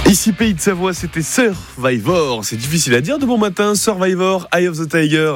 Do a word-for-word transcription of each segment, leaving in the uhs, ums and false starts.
Ici Pays de Savoie, c'était Survivor. C'est difficile à dire de bon matin. Survivor, Eye of the Tiger.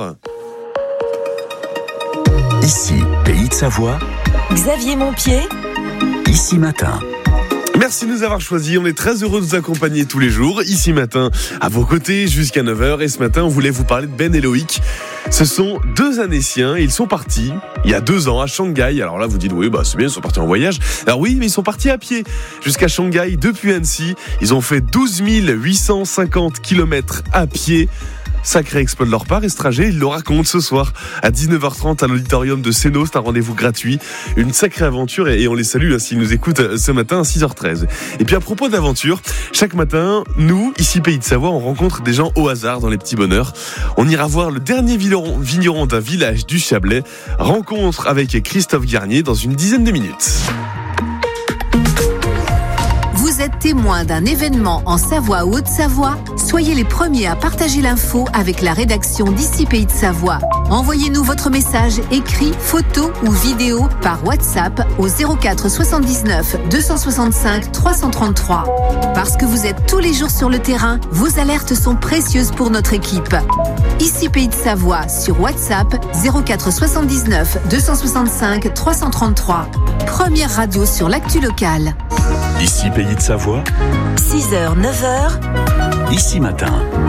Ici Pays de Savoie, Xavier Montpied, Ici Matin. Merci de nous avoir choisis. On est très heureux de vous accompagner tous les jours. Ici Matin, à vos côtés jusqu'à neuf heures. Et ce matin, on voulait vous parler de Ben et Loïc. Ce sont deux Annéciens. Ils sont partis il y a deux ans à Shanghai. Alors là, vous dites, oui, bah, c'est bien, ils sont partis en voyage. Alors oui, mais ils sont partis à pied jusqu'à Shanghai depuis Annecy. Ils ont fait douze mille huit cent cinquante kilomètres à pied. Sacré exploit de leur part, et ce trajet, ils le racontent ce soir à dix-neuf heures trente à l'auditorium de Sénos. C'est un rendez-vous gratuit, une sacrée aventure, et on les salue hein, s'ils nous écoutent ce matin à six heures treize. Et puis à propos d'aventure, chaque matin, nous, ici Pays de Savoie, on rencontre des gens au hasard dans les petits bonheurs. On ira voir le dernier vigneron, vigneron d'un village du Chablais. Rencontre avec Christophe Garnier dans une dizaine de minutes. Vous êtes témoin d'un événement en Savoie ou Haute-Savoie? Soyez les premiers à partager l'info avec la rédaction d'Ici Pays de Savoie. Envoyez-nous votre message écrit, photo ou vidéo par WhatsApp au zéro quatre soixante-dix-neuf deux cent soixante-cinq trois cent trente-trois. Parce que vous êtes tous les jours sur le terrain, vos alertes sont précieuses pour notre équipe. Ici Pays de Savoie sur WhatsApp zéro quatre soixante-dix-neuf deux cent soixante-cinq trois cent trente-trois. Première radio sur l'actu locale. Ici Pays de Savoie, six heures neuf heures. Ici Matin.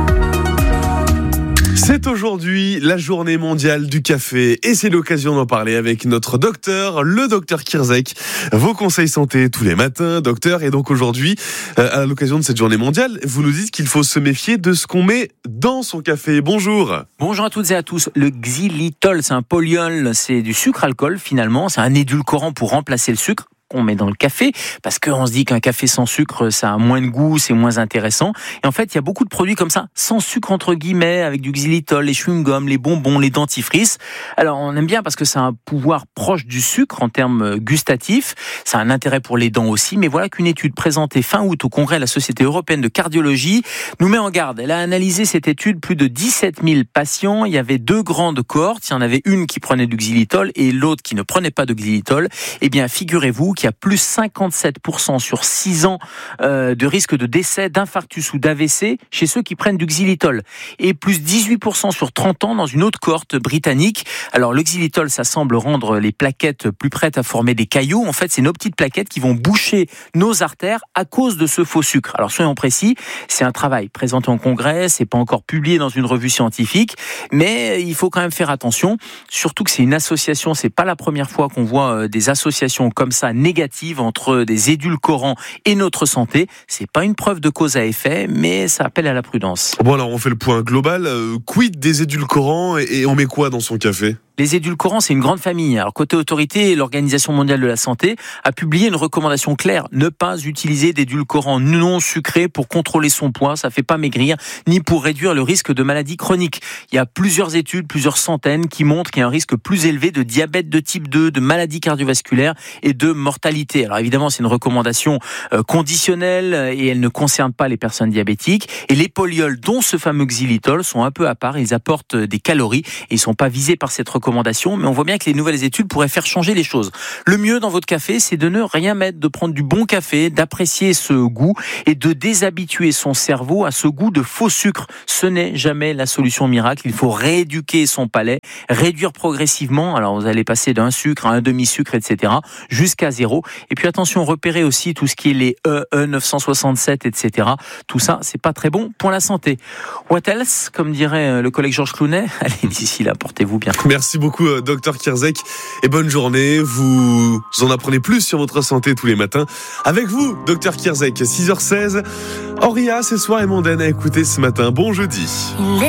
C'est aujourd'hui la journée mondiale du café et c'est l'occasion d'en parler avec notre docteur, le docteur Kirzek. Vos conseils santé tous les matins, docteur. Et donc aujourd'hui, à l'occasion de cette journée mondiale, vous nous dites qu'il faut se méfier de ce qu'on met dans son café. Bonjour. Bonjour à toutes et à tous. Le xylitol, c'est un polyol, c'est du sucre-alcool finalement. C'est un édulcorant pour remplacer le sucre qu'on met dans le café, parce qu'on se dit qu'un café sans sucre, ça a moins de goût, c'est moins intéressant. Et en fait, il y a beaucoup de produits comme ça, sans sucre entre guillemets, avec du xylitol, les chewing-gums, les bonbons, les dentifrices. Alors, on aime bien parce que ça a un pouvoir proche du sucre en termes gustatifs. Ça a un intérêt pour les dents aussi. Mais voilà qu'une étude présentée fin août au congrès de la Société européenne de cardiologie nous met en garde. Elle a analysé cette étude, plus de dix-sept mille patients. Il y avait deux grandes cohortes. Il y en avait une qui prenait du xylitol et l'autre qui ne prenait pas de xylitol. Eh bien, figurez-vous qu'il y a plus cinquante-sept pour cent sur six ans euh, de risque de décès, d'infarctus ou d'A V C chez ceux qui prennent du xylitol. Et plus dix-huit pour cent sur trente ans dans une autre cohorte britannique. Alors le xylitol, ça semble rendre les plaquettes plus prêtes à former des caillots. En fait, c'est nos petites plaquettes qui vont boucher nos artères à cause de ce faux sucre. Alors soyons précis, c'est un travail présenté en congrès, c'est pas encore publié dans une revue scientifique, mais il faut quand même faire attention, surtout que c'est une association, c'est pas la première fois qu'on voit des associations comme ça négative entre des édulcorants et notre santé. C'est pas une preuve de cause à effet, mais ça appelle à la prudence. Bon alors on fait le point global. Euh, quid des édulcorants et, et on met quoi dans son café ? Les édulcorants, c'est une grande famille. Alors, côté autorité, l'Organisation mondiale de la santé a publié une recommandation claire. Ne pas utiliser d'édulcorants non sucrés pour contrôler son poids. Ça fait pas maigrir, ni pour réduire le risque de maladies chroniques. Il y a plusieurs études, plusieurs centaines, qui montrent qu'il y a un risque plus élevé de diabète de type deux, de maladies cardiovasculaires et de mortalité. Alors, évidemment, c'est une recommandation euh, conditionnelle et elle ne concerne pas les personnes diabétiques. Et les polyols, dont ce fameux xylitol, sont un peu à part. Ils apportent des calories et ils sont pas visés par cette recommandation. Mais on voit bien que les nouvelles études pourraient faire changer les choses. Le mieux dans votre café, c'est de ne rien mettre, de prendre du bon café, d'apprécier ce goût et de déshabituer son cerveau à ce goût de faux sucre. Ce n'est jamais la solution miracle. Il faut rééduquer son palais, réduire progressivement. Alors vous allez passer d'un sucre à un demi-sucre, et cetera, jusqu'à zéro. Et puis attention, repérez aussi tout ce qui est les E, E neuf cent soixante-sept, et cetera. Tout ça, c'est pas très bon pour la santé. What else, comme dirait le collègue Georges Clounet. Allez, d'ici là, portez-vous bien. Merci beaucoup, docteur Kirzek, et bonne journée. Vous en apprenez plus sur votre santé tous les matins. Avec vous, docteur Kirzek, six heures seize. Auria, ce soir, est mondaine à écouter ce matin. Bon jeudi.